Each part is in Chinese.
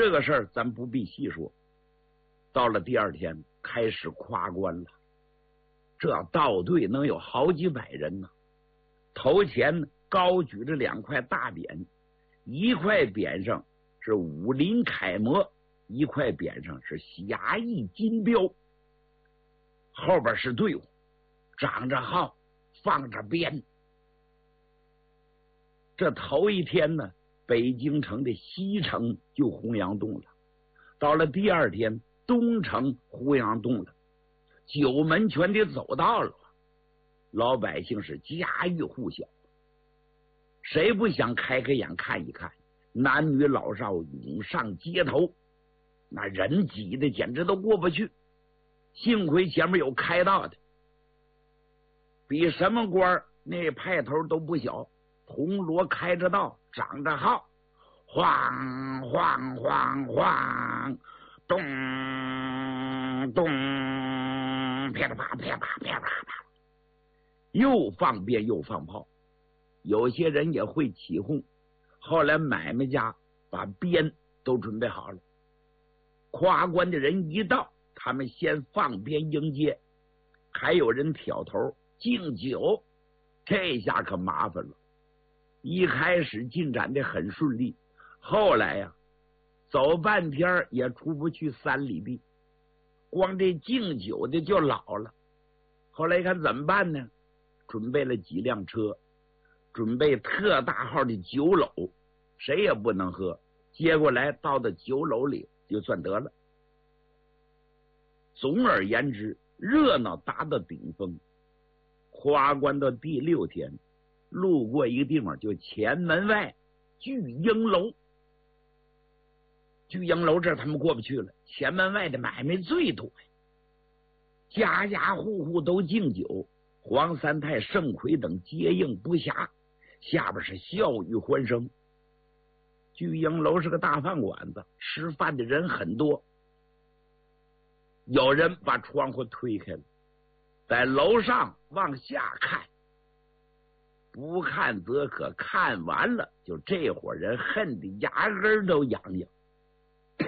这个事儿咱不必细说。到了第二天，开始夸关了。这道队能有好几百人呢。头前高举着2块大匾，一块匾上是武林楷模，一块匾上是侠义金标。后边是队伍，长着号，放着鞭。这头一天呢，北京城的西城就洪阳洞了。到了第二天，东城洪阳洞了，九门全得走到了。老百姓是家喻户晓，谁不想开开眼看一看？男女老少涌上街头，那人挤的简直都过不去。幸亏前面有开道的，比什么官那派头都不小。铜锣开着道，长着号，晃晃晃晃，咚咚，噼里啪噼里啪噼里啪啪，又放鞭又放炮。有些人也会起哄，后来买卖家把鞭都准备好了。夸关的人一到，他们先放鞭迎接，还有人挑头敬酒。这下可麻烦了。一开始进展的很顺利，后来呀，走半天也出不去3里地，光这敬酒的就老了。后来一看怎么办呢？准备了几辆车，准备特大号的酒篓，谁也不能喝，接过来倒到酒篓里就算得了。总而言之，热闹达到顶峰。夸关到第6天，路过一个地方，就前门外聚英楼。聚英楼这他们过不去了，前门外的买卖最多，家家户户都敬酒。黄三太、盛奎等接应不暇，下边是笑语欢声。聚英楼是个大饭馆子，吃饭的人很多。有人把窗户推开了，在楼上往下看，不看则可，看完了就这伙人恨得牙根都痒痒。呸！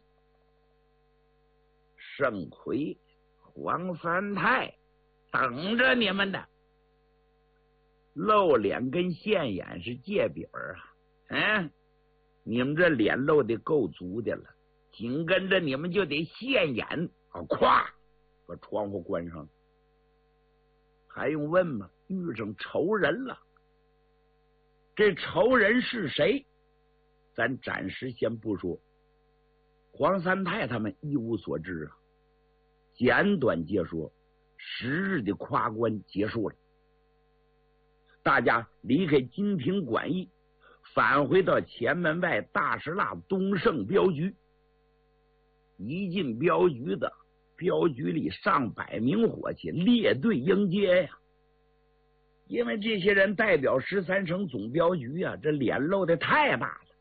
盛奎、黄三太等着你们的，露脸跟现眼是借饼啊！你们这脸露的够足的了，紧跟着你们就得现眼啊！咵，把窗户关上了。还用问吗？遇上仇人了。这仇人是谁？咱暂时先不说。黄三太他们一无所知啊。简短截说，10日的夸关结束了，大家离开金庭馆驿，返回到前门外大石蜡东胜镖局。一进镖局的，镖局里上百名伙计列队迎接呀。因为这些人代表13省总镖局啊，这脸露的太大了。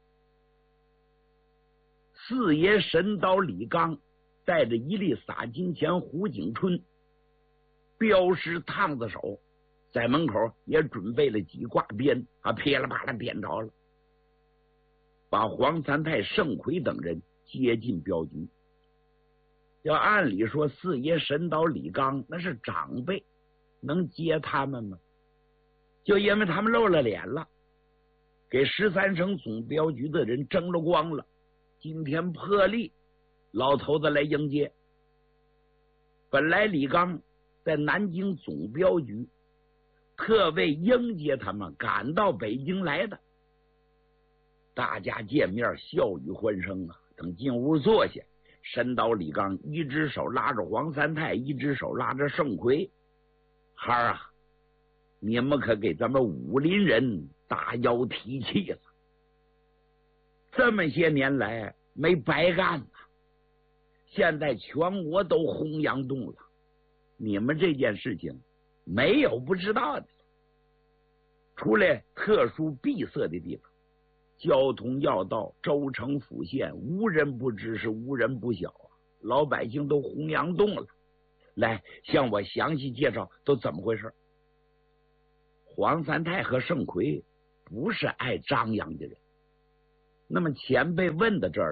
四爷神刀李刚带着一粒撒金钱胡景春，镖师烫子手在门口也准备了几挂鞭啊，噼里啪啦点着了，把黄三太、盛奎等人接进镖局。要按理说，四爷神刀李刚那是长辈，能接他们吗？就因为他们露了脸了，给13省总镖局的人争了光了。今天破例，老头子来迎接。本来李刚在南京总镖局，特为迎接他们赶到北京来的。大家见面笑语欢声啊。等进屋坐下，神刀李刚一只手拉着黄三太，一只手拉着盛奎。孩儿啊，你们可给咱们武林人大腰提气了，这么些年来没白干呐。现在全国都洪阳洞了，你们这件事情没有不知道的。除了特殊闭塞的地方，交通要道、州城府县无人不知，是无人不晓啊。老百姓都洪阳洞了，来向我详细介绍都怎么回事。黄三太和盛奎不是爱张扬的人，那么前辈问到这儿了，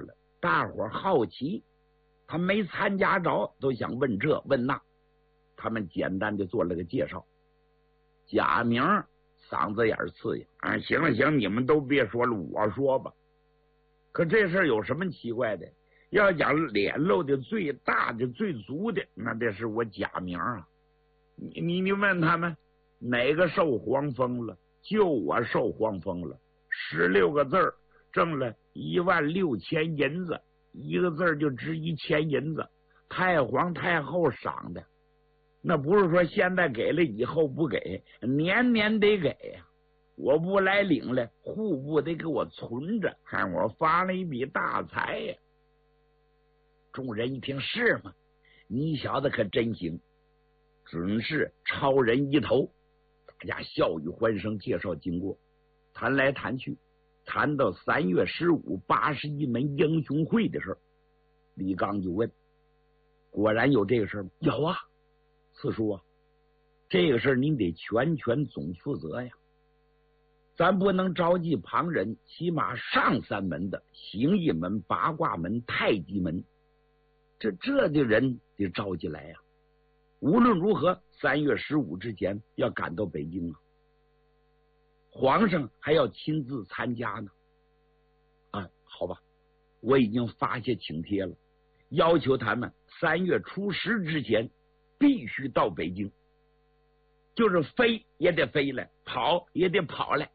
大伙好奇，他没参加着，都想问这问那。他们简单的做了个介绍。贾明嗓子眼刺痒，行了行，你们都别说了，我说吧。可这事有什么奇怪的？要讲脸露的最大的最足的，那这是我贾明啊。你问他们哪个受黄封了？就我受黄封了，16个字挣了16000银子，一个字就值1000银子。太皇太后赏的，那不是说现在给了以后不给，年年得给呀。我不来领了，户部得给我存着，看我发了一笔大财呀。众人一听，是吗？你小子可真行，准是超人一头。大家笑语欢声，介绍经过，谈来谈去，谈到3月15 81门英雄会的事儿。李刚就问：果然有这个事儿吗？有啊，四叔啊，这个事儿您得全总负责呀。咱不能召集旁人，起码上3门的形意门、八卦门、太极门，这的人得召集来呀。无论如何3月15之前要赶到北京啊。皇上还要亲自参加呢。好吧，我已经发下请帖了，要求他们3月初10之前必须到北京，就是飞也得飞来，跑也得跑来。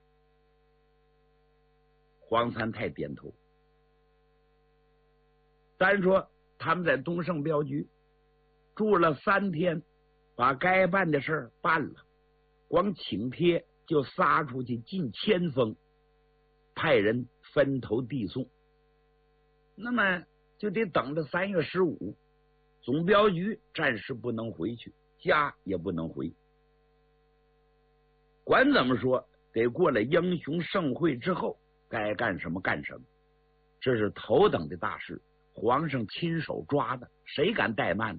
黄三太点头。单说他们在东胜镖局住了3天，把该办的事儿办了，光请帖就撒出去近1000封，派人分头递送。那么就得等着3月15，总镖局暂时不能回去，家也不能回。管怎么说，得过了英雄盛会之后，该干什么干什么，这是头等的大事，皇上亲手抓的，谁敢怠慢呢？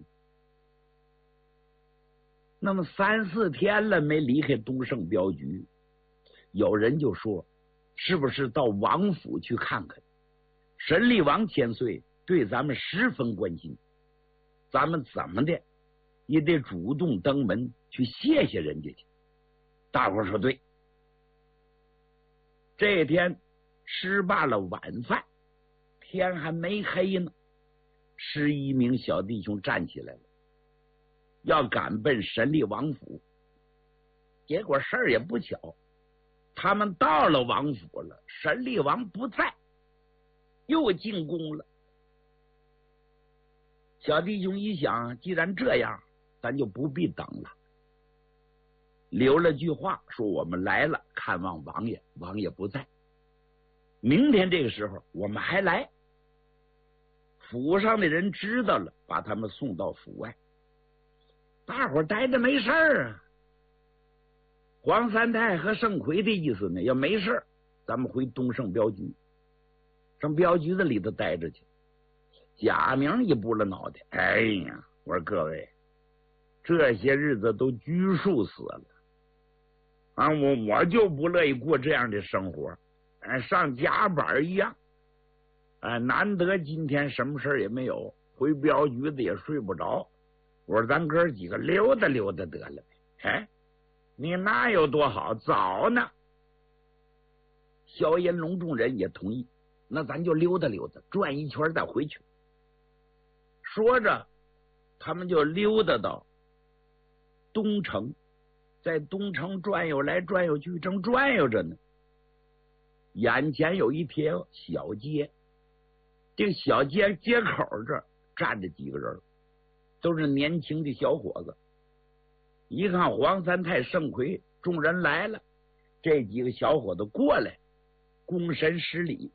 那么3、4天了没离开东胜镖局，有人就说，是不是到王府去看看？神力王千岁对咱们十分关心，咱们怎么的也得主动登门去谢谢人家去。大伙说对。这天吃罢了晚饭，天还没黑呢，11名小弟兄站起来了，要赶奔神力王府。结果事儿也不巧，他们到了王府了，神力王不在，又进宫了。小弟兄一想，既然这样，咱就不必等了，留了句话说，我们来了看望王爷，王爷不在，明天这个时候我们还来。府上的人知道了，把他们送到府外。大伙待着没事啊。黄三太和盛奎的意思呢，要没事咱们回东胜镖局，上镖局子里头待着去。贾明一拨了脑袋，哎呀，我说各位，这些日子都拘束死了啊！我就不乐意过这样的生活，上甲板一样。难得今天什么事也没有，回镖局子也睡不着。我说咱哥几个溜达溜达得了呗。你那有多好？早呢。萧银龙众人也同意，那咱就溜达溜达，转一圈再回去。说着，他们就溜达到东城，在东城转悠来转悠去，正转悠着呢。眼前有一条小街，这个小街街口这儿站着几个人，都是年轻的小伙子。一看黄三太、盛奎众人来了，这几个小伙子过来躬身施礼。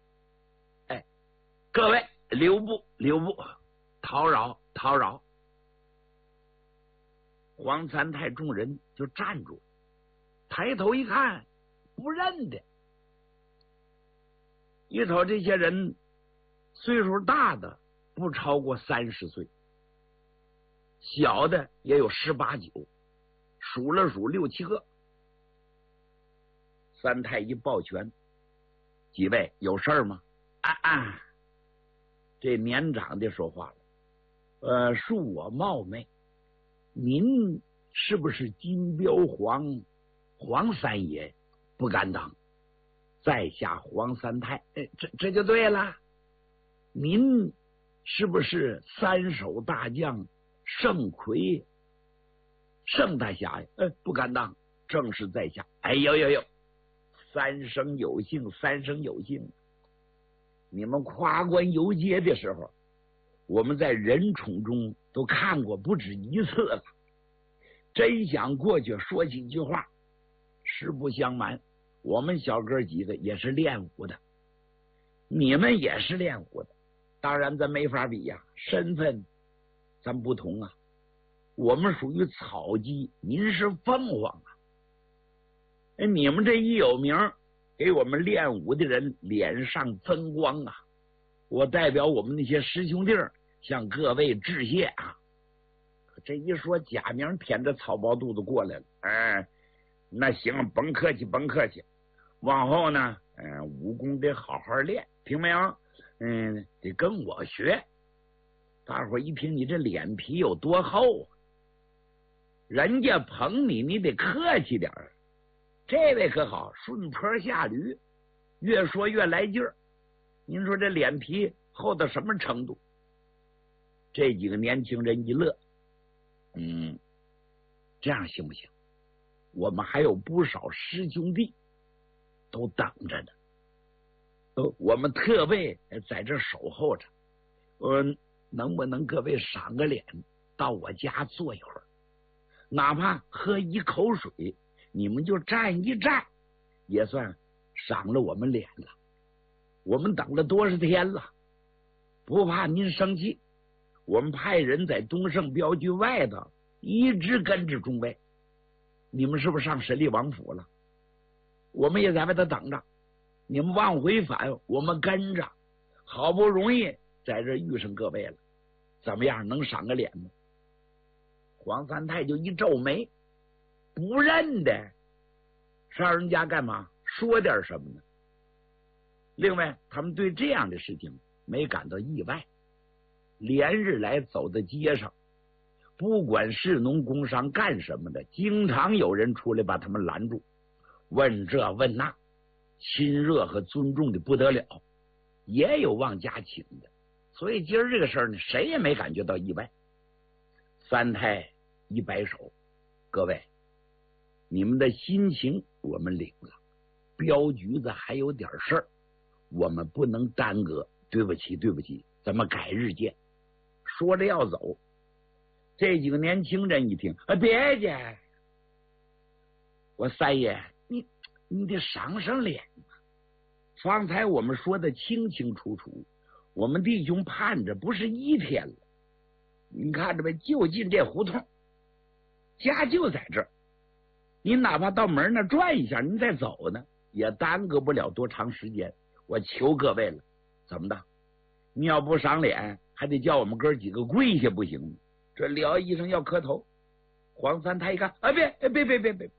各位留步，叨扰。黄三太众人就站住，抬头一看，不认得。一瞅这些人岁数大的不超过30岁，小的也有18、19，数了数6、7个。三太一抱拳，几位有事儿吗？ 这年长的说话了，恕我冒昧，您是不是金标黄三爷？不敢当，在下黄三太。这就对了。您是不是三手大将盛奎盛大侠呀？不敢当，正是在下。哎呦呦呦，三生有幸，三生有幸。你们跨关游街的时候，我们在人宠中都看过不止一次了。真想过去说几句话。实不相瞒，我们小哥几个也是练武的，你们也是练武的，当然咱没法比呀，身份咱不同啊。我们属于草鸡，您是凤凰啊。你们这一有名，给我们练武的人脸上增光啊！我代表我们那些师兄弟向各位致谢啊！这一说，贾明舔着草包肚子过来了。那行，甭客气，甭客气。往后呢，武功得好好练，听没有？得跟我学。大伙一听你这脸皮有多厚啊，人家捧你，你得客气点儿。这位可好，顺坡下驴，越说越来劲儿。您说这脸皮厚到什么程度？这几个年轻人一乐，这样行不行？我们还有不少师兄弟都等着呢，我们特备在这守候着。能不能各位赏个脸，到我家坐一会儿，哪怕喝一口水，你们就站一站，也算赏了我们脸了。我们等了多少天了，不怕您生气，我们派人在东胜镖局外头一直跟着中尉。你们是不是上神力王府了？我们也在外头等着，你们往回返，我们跟着，好不容易在这遇上各位了，怎么样，能赏个脸吗？黄三太就一皱眉，不认得，上人家干嘛？说点什么呢？另外，他们对这样的事情没感到意外，连日来走在街上，不管是农工商干什么的，经常有人出来把他们拦住，问这问那，亲热和尊重的不得了，也有往家请的。所以今儿这个事儿呢，谁也没感觉到意外。三太一摆手，各位，你们的心情我们领了，镖局子还有点事儿，我们不能耽搁，对不起对不起，咱们改日见。说着要走，这几个年轻人一听，别介，我三爷，你得赏赏脸嘛。方才我们说的清清楚楚，我们弟兄盼着不是一天了，你看着呗，就进这胡同，家就在这儿，您哪怕到门那转一下，您再走呢，也耽搁不了多长时间。我求各位了，怎么的？你要不赏脸，还得叫我们哥几个跪下不行吗？这撩医生要磕头。黄三太一看，别，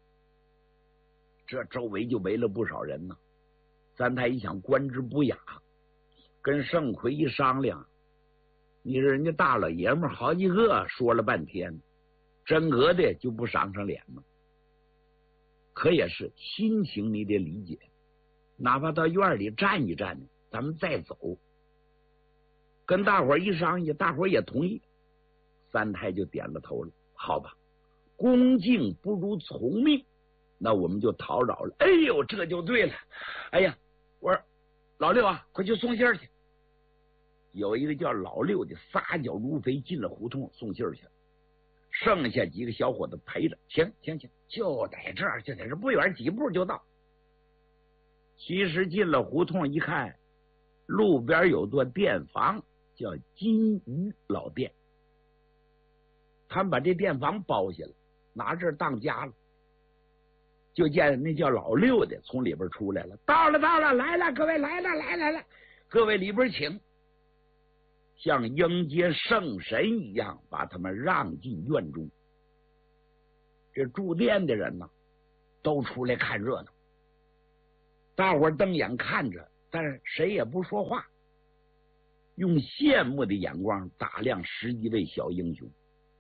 这周围就围了不少人呢。三太一想，官之不雅，跟盛奎一商量，你是人家大老爷们好几个，说了半天，真格的就不赏赏脸吗？可也是，心情你得理解，哪怕到院里站一站，咱们再走。跟大伙一商议，大伙也同意，三太就点了头了。好吧，恭敬不如从命，那我们就讨扰了。哎呦，这就对了。哎呀，我说老六啊，快去送信去。有一个叫老六的撒脚如飞进了胡同送信去，剩下几个小伙子陪着。行，就在这儿，不远几步就到。其实进了胡同一看，路边有座店房，叫金鱼老店。他们把这店房包下了，拿这儿当家了。就见那叫老六的从里边出来了，到了，来了，各位来了，各位里边请。像迎接圣神一样，把他们让进院中。这住店的人呢，都出来看热闹，大伙儿瞪眼看着，但是谁也不说话。 用羡慕的眼光打量十几位小英雄。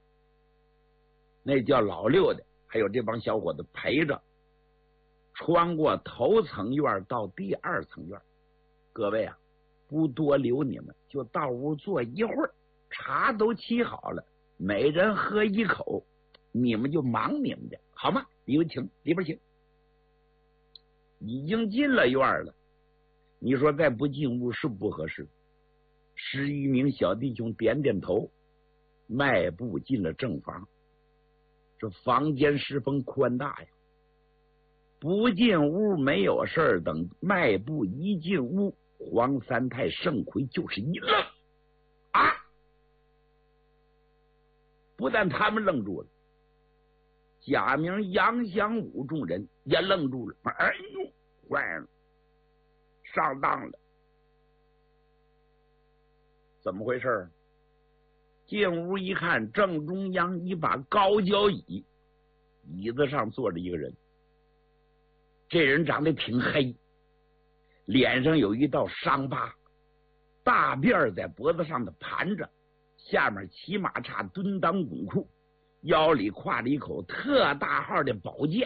那叫老六的还有这帮小伙子陪着，穿过头层院到第二层院。各位啊，不多留你们，就到屋坐一会儿，茶都沏好了，每人喝一口，你们就忙你们的，好吗？里边请，里边请。已经进了院了，你说再不进屋是不合适。11名小弟兄点点头，迈步进了正房。这房间十分宽大呀，不进屋没有事儿，等迈步一进屋，黄三太、盛奎就是一愣啊！不但他们愣住了，贾明、杨祥武众人也愣住了。哎呦，坏了，上当了！怎么回事？进屋一看，正中央一把高脚椅，椅子上坐着一个人。这人长得挺黑，脸上有一道伤疤，大辫在脖子上的盘着，下面骑马叉蹲裆滚裤，腰里挎着一口特大号的宝剑，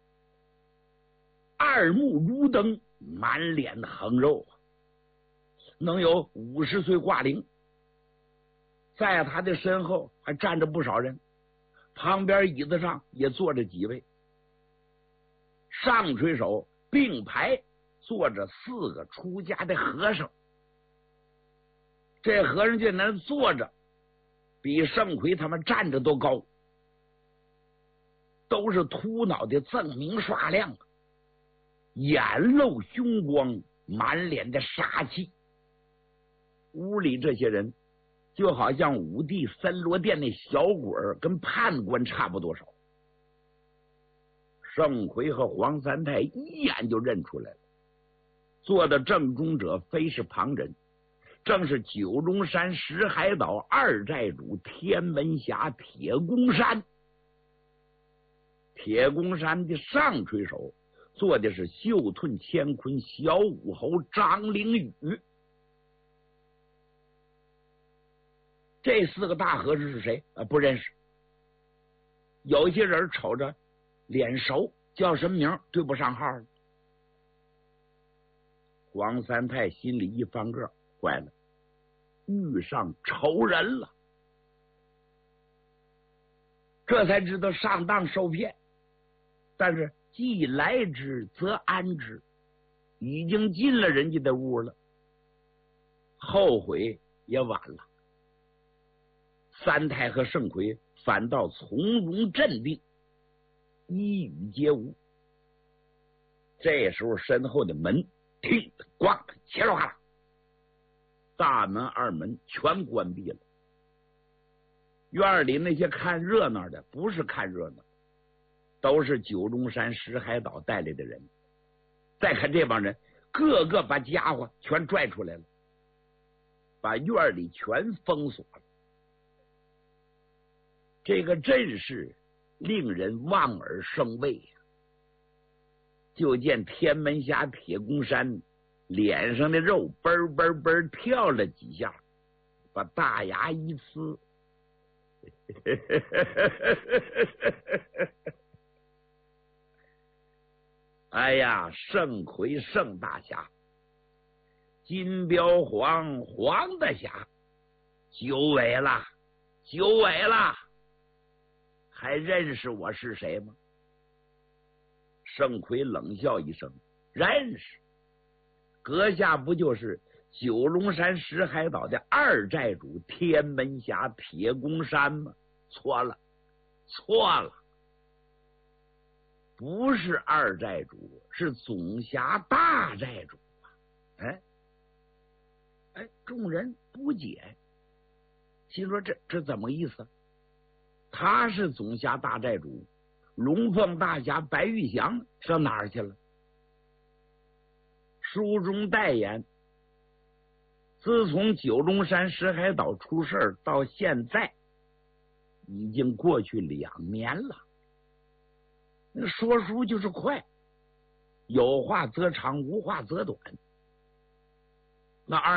二目如灯，满脸的横肉，能有50岁挂龄。在他的身后还站着不少人，旁边椅子上也坐着几位。上垂手并排坐着4个出家的和尚，这和尚就那坐着，比盛奎他们站着都高，都是秃脑袋，锃明刷亮，眼露凶光，满脸的杀气。屋里这些人就好像武帝森罗殿那小鬼儿，跟判官差不多少。盛奎和黄三太一眼就认出来了，坐的正中者非是旁人，正是九龙山石海岛二寨主天门峡铁公山。铁公山的上垂手坐的是袖遁乾坤小武侯张灵宇。这4个大和尚是谁？不认识。有些人瞅着脸熟，叫什么名对不上号。黄三太心里一翻个，坏了，遇上仇人了。这才知道上当受骗，但是既来之则安之，已经进了人家的屋了，后悔也晚了。三太和盛奎反倒从容镇定，一语皆无。这时候身后的门听咣切了哗啦，大门二门全关闭了。院里那些看热闹的不是看热闹，都是九龙山石海岛带来的人。再看这帮人，个个把家伙全拽出来了，把院里全封锁了。这个阵势令人望而生畏呀！就见天门峡铁公山脸上的肉嘣嘣嘣跳了几下，把大牙一呲，哎呀，盛奎盛大侠，金标黄黄大侠，久违了，久违了，还认识我是谁吗？盛奎冷笑一声，认识，阁下不就是九龙山石海岛的二寨主天门峡铁公山吗？错了，错了，不是二寨主，是总辖大寨主啊！众人不解，心说这怎么意思？他是总辖大寨主，龙凤大侠白玉祥上哪儿去了？书中代言，自从九龙山石海岛出事到现在，已经过去2年了。那说书就是快，有话则长，无话则短。那